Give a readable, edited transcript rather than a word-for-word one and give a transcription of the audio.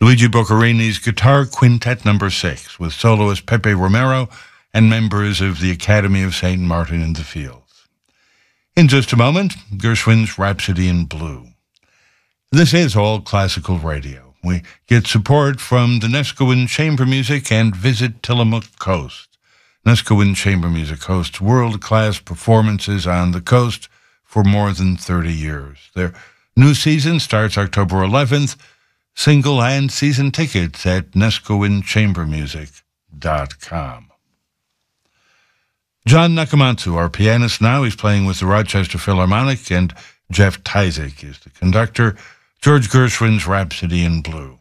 Luigi Boccherini's Guitar Quintet No. 6, with soloist Pepe Romero and members of the Academy of St. Martin in the Fields. In just a moment, Gershwin's Rhapsody in Blue. This is All Classical Radio. We get support from the Nescowan Chamber Music and Visit Tillamook Coast. Nescowan Chamber Music hosts world-class performances on the coast for more than 30 years. Their new season starts October 11th. Single and season tickets at nescowanchambermusic.com. John Nakamatsu, our pianist now, he's playing with the Rochester Philharmonic, and Jeff Tyzik is the conductor. George Gershwin's Rhapsody in Blue.